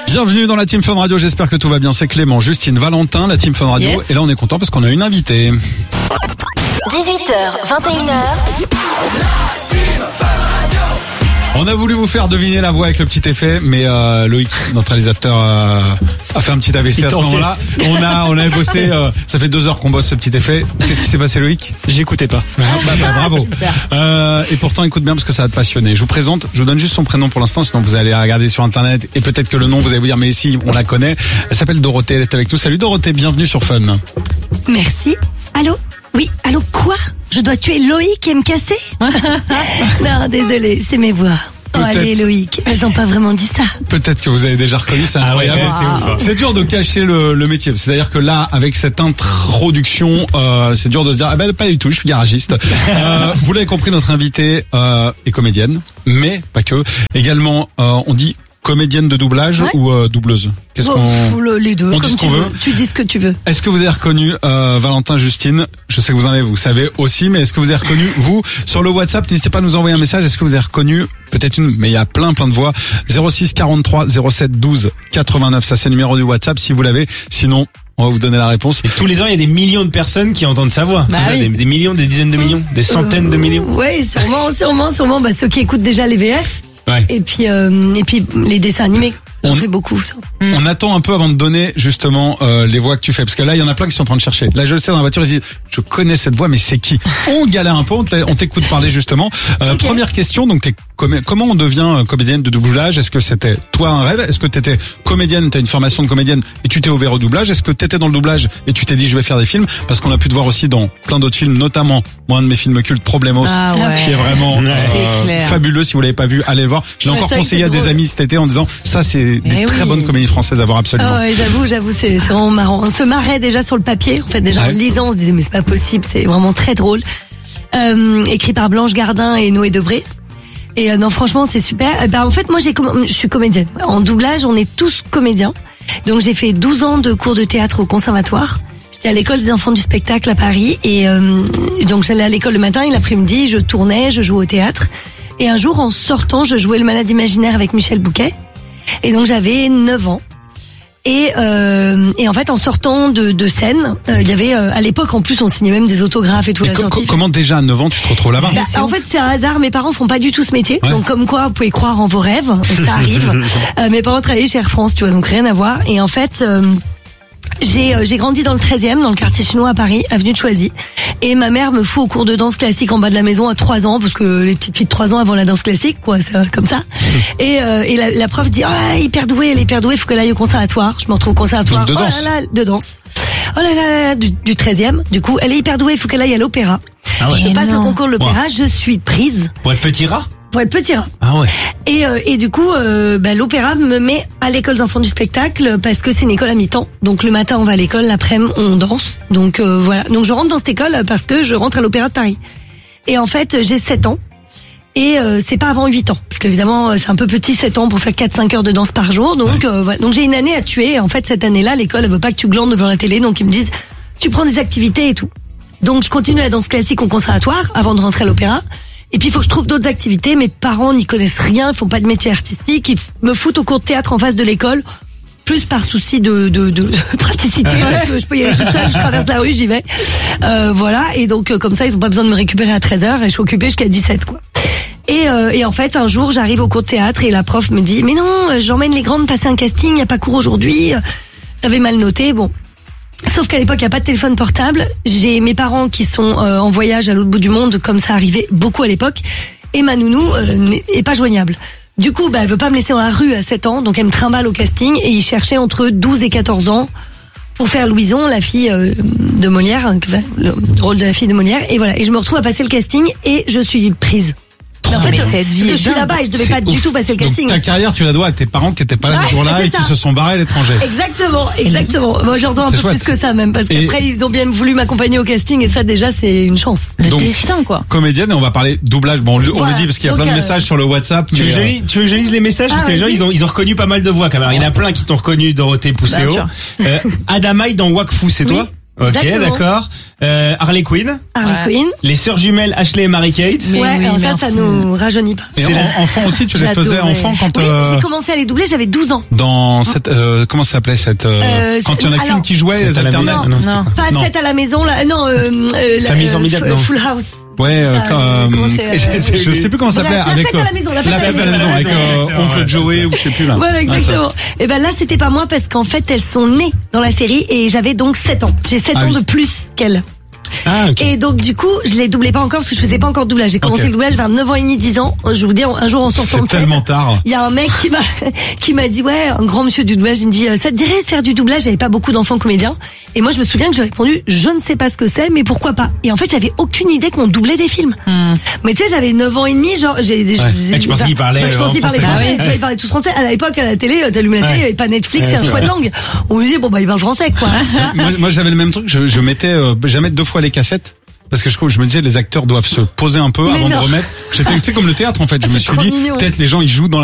Bienvenue dans la Team Fun Radio, j'espère que tout va bien. C'est Clément, Justine, Valentin, la Team Fun Radio. Yes. Et là on est content parce qu'on a une invitée. 18h, 21h. On a voulu vous faire deviner la voix avec le petit effet, mais Loïc, notre réalisateur, a fait un petit AVC à ce moment-là. On a bossé, ça fait 2 heures qu'on bosse ce petit effet. Qu'est-ce qui s'est passé, Loïc? J'écoutais pas. Bravo. Et pourtant, écoute bien parce que ça va te passionner. Je vous donne juste son prénom pour l'instant, sinon vous allez regarder sur Internet et peut-être que le nom, vous allez vous dire, mais si, on la connaît. Elle s'appelle Dorothée, elle est avec nous. Salut Dorothée, bienvenue sur Fun. Merci. Allô? Oui, allô, quoi? Je dois tuer Loïc et me casser? Non, désolé, c'est mes voix. Oh, Peut-être. allez, Loïc, elles ont pas vraiment dit ça. Peut-être que vous avez déjà reconnu, c'est incroyable. ouais, c'est ouf, hein. C'est dur de cacher le métier. C'est-à-dire que là, avec cette introduction, c'est dur de se dire, ah ben pas du tout, je suis garagiste. Vous l'avez compris, notre invitée est comédienne, mais pas que. Également, on dit comédienne de doublage ou doubleuse. Qu'est-ce Les deux, on dit comme ce tu qu'on veux. veut. Tu dis ce que tu veux. Est-ce que vous avez reconnu Valentin, Justine? Je sais que vous savez aussi, mais est-ce que vous avez reconnu, vous, sur le WhatsApp, n'hésitez pas à nous envoyer un message, est-ce que vous avez reconnu, peut-être une, mais il y a plein de voix, 06 43 07 12 89, ça c'est le numéro du WhatsApp si vous l'avez, sinon on va vous donner la réponse. Et tous les ans, il y a des millions de personnes qui entendent sa voix. Bah C'est ça, oui. des millions, des dizaines de millions, des centaines de millions. Ouais, sûrement. Bah, ceux qui écoutent déjà les VF. Ouais. Et puis les dessins animés. On fait beaucoup, ça. On attend un peu avant de donner justement les voix que tu fais, parce que là il y en a plein qui sont en train de chercher. Là je le sais dans la voiture, ils disent je connais cette voix mais c'est qui? On galère un peu, on t'écoute parler justement. Première question, donc comment on devient comédienne de doublage? Est-ce que c'était toi un rêve? Est-ce que t'étais comédienne, t'as une formation de comédienne et tu t'es ouvert au doublage? Est-ce que t'étais dans le doublage et tu t'es dit je vais faire des films? Parce qu'on a pu te voir aussi dans plein d'autres films, notamment moi un de mes films cultes, Problemos, Ah ouais. qui est vraiment C'est clair. fabuleux. Si vous l'avez pas vu, allez le voir. Je l'ai Ouais, encore c'est vrai que conseillé c'est à des drôle. amis cet été en disant ça c'est des Eh très oui. bonnes comédies françaises à voir absolument. Ah ouais, j'avoue, c'est vraiment marrant. On se marrait déjà sur le papier. En fait, déjà en Ouais. le lisant, on se disait mais c'est pas possible, c'est vraiment très drôle. Écrit par Blanche Gardin et Noé Debré. Et non, franchement, c'est super. En fait, moi, je suis comédienne. En doublage, on est tous comédiens. Donc, j'ai fait 12 ans de cours de théâtre au conservatoire. J'étais à l'école des enfants du spectacle à Paris. Et donc, j'allais à l'école le matin et l'après-midi, je tournais, je jouais au théâtre. Et un jour, en sortant, je jouais le malade imaginaire avec Michel Bouquet. Et donc, j'avais 9 ans. Et en fait, en sortant de scène, il y avait à l'époque, en plus, on signait même des autographes et tout. Et à la sortie. comment déjà à 9 ans tu te retrouves là-bas? En fait, c'est un hasard. Mes parents font pas du tout ce métier. Ouais. Donc, comme quoi, vous pouvez croire en vos rêves. Ça arrive. Mes parents travaillaient chez Air France, tu vois, donc rien à voir. Et en fait, j'ai grandi dans le 13e, dans le quartier chinois à Paris, avenue de Choisy. Et ma mère me fout au cours de danse classique en bas de la maison à 3 ans, parce que les petites filles de 3 ans avant la danse classique, quoi, c'est comme ça. Et la prof dit, oh là, elle est hyper douée, faut qu'elle aille au conservatoire. Je me retrouve au conservatoire. Donc de danse. Oh là là, de danse. Oh là là, du 13e. Du coup, elle est hyper douée, il faut qu'elle aille à l'opéra. Ah ouais. Je passe non. au concours de l'opéra, je suis prise Pour être petit rat? pour être petit rat. Ah ouais. Et du coup, l'opéra me met à l'école des enfants du spectacle parce que c'est une école à mi-temps. Donc le matin on va à l'école, l'après-midi on danse. Donc voilà. Donc je rentre dans cette école parce que je rentre à l'opéra de Paris. Et en fait j'ai 7 ans. Et c'est pas avant 8 ans. Parce qu'évidemment c'est un peu petit 7 ans pour faire 4-5 heures de danse par jour. Donc voilà. Donc j'ai une année à tuer. Et en fait cette année-là, l'école elle veut pas que tu glandes devant la télé. Donc ils me disent tu prends des activités et tout. Donc je continue la danse classique au conservatoire avant de rentrer à l'opéra. Et puis il faut que je trouve d'autres activités. Mes parents n'y connaissent rien, ils font pas de métier artistique, ils me foutent au cours de théâtre en face de l'école, plus par souci de praticité parce que je peux y aller toute seule, je traverse la rue, j'y vais. Voilà, et donc comme ça ils ont pas besoin de me récupérer à 13h et je suis occupée jusqu'à 17 quoi. Et en fait un jour j'arrive au cours de théâtre et la prof me dit mais non, j'emmène les grandes passer un casting, y a pas cours aujourd'hui, t'avais mal noté, bon. Sauf qu'à l'époque, il n'y a pas de téléphone portable. J'ai mes parents qui sont en voyage à l'autre bout du monde, comme ça arrivait beaucoup à l'époque. Et ma nounou est pas joignable. Du coup, elle veut pas me laisser dans la rue à 7 ans, donc elle me trimballe au casting. Et ils cherchaient entre 12 et 14 ans pour faire Louison, la fille de Molière, le rôle de la fille de Molière. Et voilà, et je me retrouve à passer le casting et je suis prise. Mais en fait, mais cette vie parce que est je suis dingue. là-bas et je devais pas du tout passer le casting. Donc ta carrière, tu la dois à tes parents qui étaient pas là Ouais, ce jour-là c'est et qui ça. se sont barrés à l'étranger. Exactement. Moi, j'en dois un C'est peu chouette. plus que ça même, parce Et- qu'après, ils ont bien voulu m'accompagner au casting, et ça, déjà, c'est une chance. Le Donc, destin, quoi. Comédienne, et on va parler doublage. Bon, on le Voilà. dit parce qu'il y a Donc, plein de messages sur le WhatsApp. Tu veux, mais, que je lise les messages? Parce Ah, que les gens, vas-y. ils ont reconnu pas mal de voix quand même. Il y en a plein qui t'ont reconnu, Dorothée Pousséo. Bien sûr. Adamaï dans Wakfu, c'est Oui. toi? Ok, Exactement. d'accord. Harley Quinn. Harley Ouais. Quinn. Les sœurs jumelles Ashley et Mary Kate. Mais ouais, oui, alors ça merci. nous rajeunit pas. Et enfant aussi, tu les faisais J'adorais. enfant quand Oui, j'ai commencé à les doubler, j'avais 12 ans. dans cette comment ça s'appelait cette quand il y en a qu'une alors, qui jouait c'est les à la alternatives. maison. Non. c'était Pas Non. 7 à la maison, là. Non, Famille formidable, non. Full House. Ouais, Ça, comment c'est, je sais plus comment ça s'appelait la avec fête à la maison, la fête à la fête à la maison. maison avec Ouais, oncle ouais, Joey ou je sais plus là. Voilà, Ouais, exactement. Et ben là, c'était pas moi parce qu'en fait, elles sont nées dans la série et j'avais donc 7 ans. J'ai 7 Ah ans oui. de plus qu'elles. Ah, ok. Et donc du coup, je les doublais pas encore parce que je faisais pas encore de doublage. J'ai commencé Ok. le doublage vers 9 ans et demi, 10 ans. Je vous dis, un jour en sortant C'est de scène, tellement tard. il y a un mec qui m'a dit, ouais, un grand monsieur du doublage, il me dit, ça te dirait de faire du doublage? J'avais pas beaucoup d'enfants comédiens. Et moi, je me souviens que j'ai répondu, je ne sais pas ce que c'est, mais pourquoi pas? Et en fait, j'avais aucune idée qu'on doublait des films. Mais tu sais, j'avais 9 ans et demi, genre, tu pensais qu'il parlait, je pensais qu'il parlait en français. français. Tu vois, il parlait tous français. À l'époque, à la télé, t'allumes la télé, il y avait pas Netflix, Ouais, c'est un c'est choix de vrai. langue. On me dit, bon, bah, il parle français, quoi. Moi j'avais le même truc, je mettais jamais 2 fois les cassettes. Parce que je me disais les acteurs doivent se poser un peu Mais avant de non. remettre. J'étais tu sais comme le théâtre en fait. Je me C'est suis trop dit mignon. peut-être les gens ils jouent dans